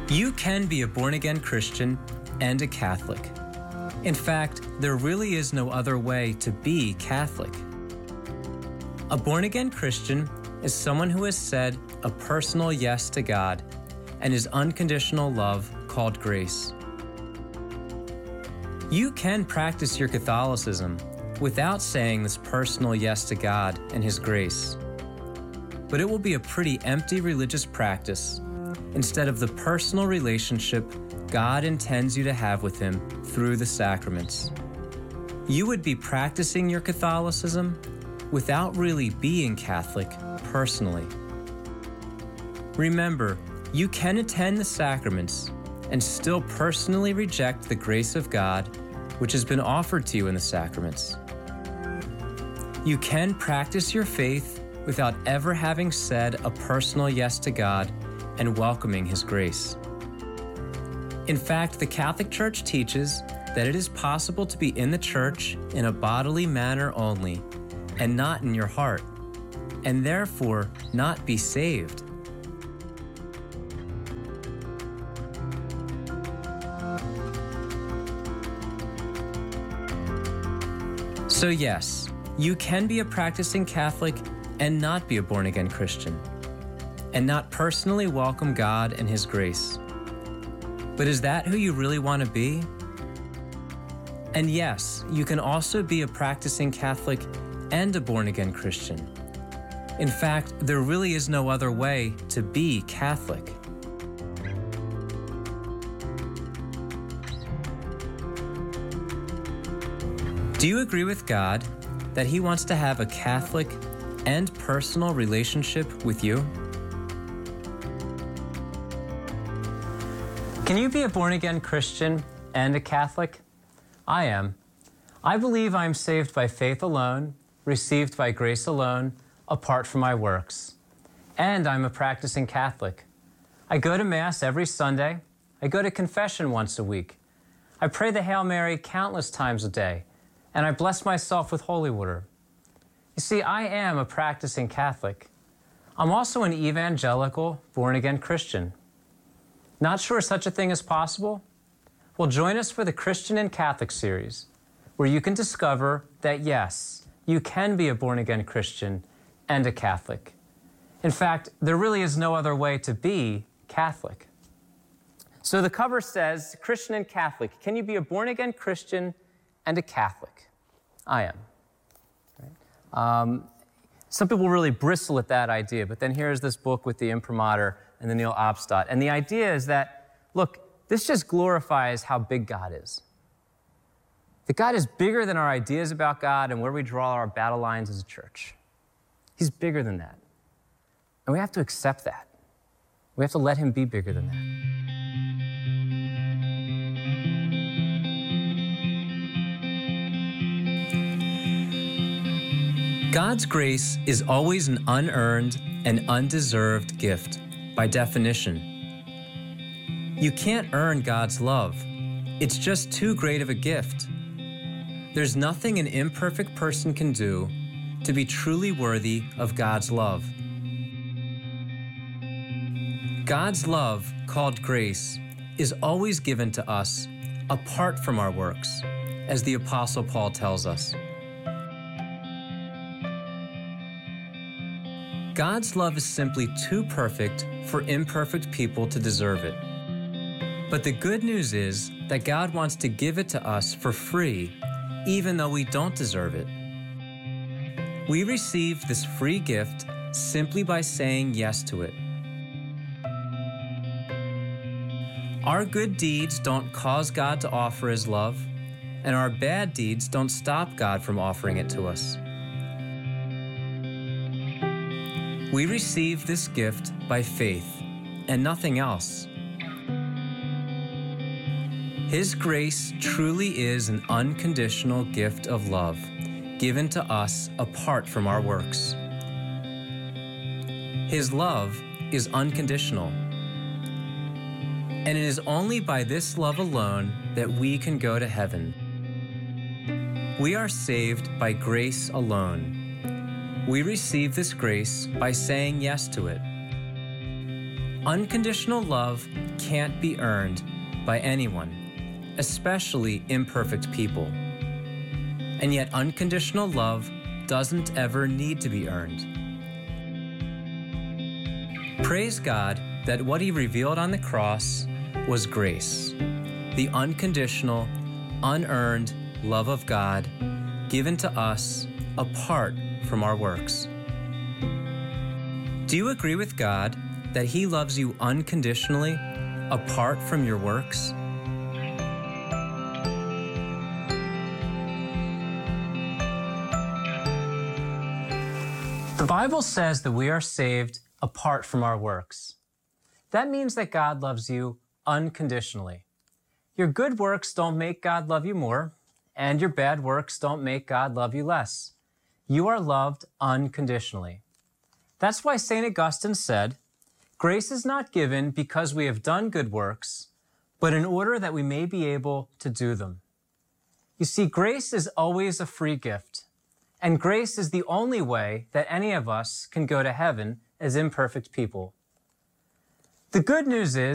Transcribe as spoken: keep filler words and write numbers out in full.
You can be a born-again Christian and a Catholic. In fact, there really is no other way to be Catholic. A born-again Christian is someone who has said a personal yes to God and His unconditional love called grace. You can practice your Catholicism without saying this personal yes to God and His grace. But it will be a pretty empty religious practice instead of the personal relationship God intends you to have with Him through the sacraments. You would be practicing your Catholicism without really being Catholic personally. Remember, you can attend the sacraments and still personally reject the grace of God which has been offered to you in the sacraments. You can practice your faith without ever having said a personal yes to God and welcoming His grace. In fact, the Catholic Church teaches that it is possible to be in the church in a bodily manner only and not in your heart, and therefore not be saved. So yes, you can be a practicing Catholic and not be a born-again Christian, and not personally welcome God and His grace. But is that who you really want to be? And yes, you can also be a practicing Catholic and a born-again Christian. In fact, there really is no other way to be Catholic. Do you agree with God that He wants to have a Catholic and personal relationship with you? Can you be a born-again Christian and a Catholic? I am. I believe I am saved by faith alone, received by grace alone, apart from my works. And I'm a practicing Catholic. I go to Mass every Sunday. I go to confession once a week. I pray the Hail Mary countless times a day, and I bless myself with holy water. You see, I am a practicing Catholic. I'm also an evangelical, born-again Christian. Not sure such a thing is possible? Well, join us for the Christian and Catholic series, where you can discover that yes, you can be a born-again Christian and a Catholic. In fact, there really is no other way to be Catholic. So the cover says, Christian and Catholic, can you be a born-again Christian and a Catholic? I am. Right? Um, some people really bristle at that idea, but then here's this book with the imprimatur and the Neil Obstott. And the idea is that, look, this just glorifies how big God is. That God is bigger than our ideas about God and where we draw our battle lines as a church. He's bigger than that. And we have to accept that. We have to let Him be bigger than that. God's grace is always an unearned and undeserved gift, by definition. You can't earn God's love. It's just too great of a gift. There's nothing an imperfect person can do to be truly worthy of God's love. God's love, called grace, is always given to us apart from our works, as the Apostle Paul tells us. God's love is simply too perfect for imperfect people to deserve it. But the good news is that God wants to give it to us for free, even though we don't deserve it. We receive this free gift simply by saying yes to it. Our good deeds don't cause God to offer His love, and our bad deeds don't stop God from offering it to us. We receive this gift by faith and nothing else. His grace truly is an unconditional gift of love given to us apart from our works. His love is unconditional. And it is only by this love alone that we can go to heaven. We are saved by grace alone. We receive this grace by saying yes to it. Unconditional love can't be earned by anyone, especially imperfect people. And yet unconditional love doesn't ever need to be earned. Praise God that what He revealed on the cross was grace, the unconditional, unearned love of God given to us apart from our works. Do you agree with God that He loves you unconditionally apart from your works? The Bible says that we are saved apart from our works. That means that God loves you unconditionally. Your good works don't make God love you more, and your bad works don't make God love you less. You are loved unconditionally. That's why Saint Augustine said, "Grace is not given because we have done good works, but in order that we may be able to do them." You see, grace is always a free gift, and grace is the only way that any of us can go to heaven as imperfect people. The good news is